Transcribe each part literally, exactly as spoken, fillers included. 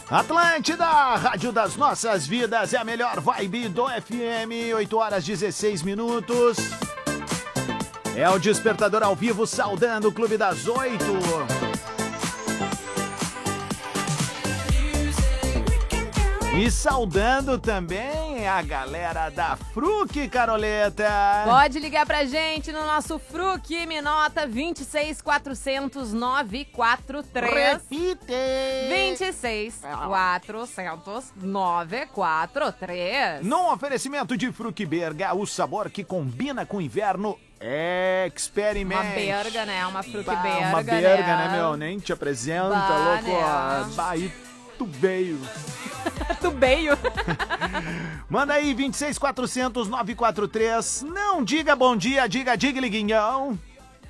Atlântida, Rádio das Nossas Vidas, é a melhor vibe do F M, oito horas e dezesseis minutos. É o Despertador ao vivo, saudando o Clube das Oito. E saudando também a galera da Fruc, Caroleta. Pode ligar pra gente no nosso Fruc, me nota vinte e seis, quatrocentos, nove quatro três. Repite! vinte e seis, quatrocentos, nove quatro três. Num oferecimento de Fruc Berga, o sabor que combina com o inverno. Experiment. Uma berga, né? Uma Fruc bah, berga, Uma berga, né, né meu? Nem te apresenta, bah, louco. né? Bah, aí tu veio. Tu veio. Manda aí, vinte e seis, quatrocentos, nove quatro três. Não diga bom dia, diga diga liguinhão.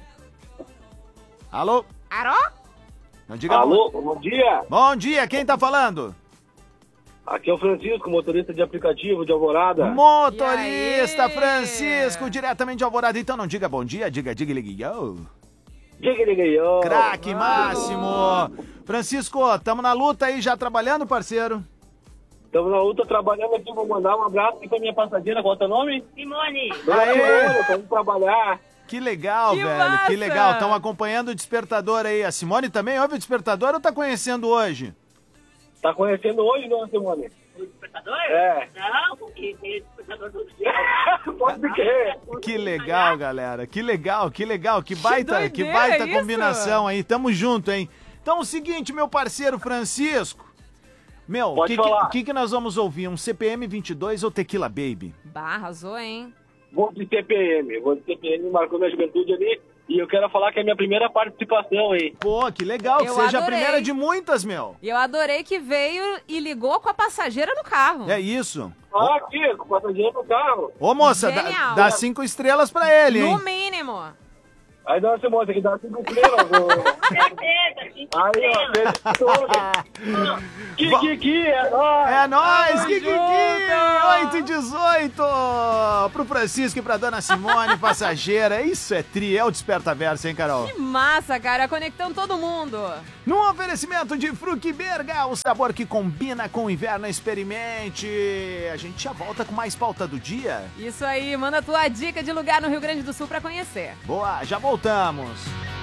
Alô? Aró? Não diga Alô, bom... bom dia. Bom dia, quem tá falando? Aqui é o Francisco, motorista de aplicativo de Alvorada. Motorista E aí? Francisco, diretamente de Alvorada. Então não diga bom dia, diga diga liguinhão. Diga, diga aí, ó. Craque máximo. Francisco, tamo na luta aí, já trabalhando, parceiro? Estamos na luta trabalhando aqui, vou mandar um abraço aqui pra minha passageira, qual é o teu nome? Simone! Aê! Vamos trabalhar. Que legal, Que velho, massa! que legal. Estão acompanhando o Despertador aí. A Simone também ouve o Despertador ou tá conhecendo hoje? Tá conhecendo hoje, não, Simone? O despertador? É. Não, porque tem despertador todo dia. Pode crer. Que legal, galera. Que legal, que legal. Que baita, que, doideira baita isso! combinação aí. Tamo junto, hein? Então é o seguinte, meu parceiro Francisco. Meu, o Pode que, falar. que, que nós vamos ouvir? Um C P M vinte e dois ou Tequila Baby? Bah, arrasou, hein? Vou de C P M. Vou de C P M, marcou minha juventude ali. E eu quero falar que é a minha primeira participação aí. Pô, que legal. Que Eu seja a adorei. primeira de muitas, meu. E eu adorei que veio e ligou com a passageira no carro. É isso. Ah, aqui, com o passageiro no carro. Ô, moça, dá, Genial. dá cinco estrelas pra ele, hein? No mínimo. Aí dá uma Simone, aqui dá cinco estrelas. ô. Certeza, cinco Aí, estrelas. ó, que, que, que, é nóis. É nóis, Tamo Kikiki! junto! oito e dezoito! Pro Francisco e pra dona Simone, passageira. Isso é tri, é o Desperta Verso, hein, Carol? Que massa, cara. Conectando todo mundo. Num oferecimento de Fruc Berga, o sabor que combina com o inverno, experimente. A gente já volta com mais pauta do dia. Isso aí. Manda tua dica de lugar no Rio Grande do Sul pra conhecer. Boa, já voltamos.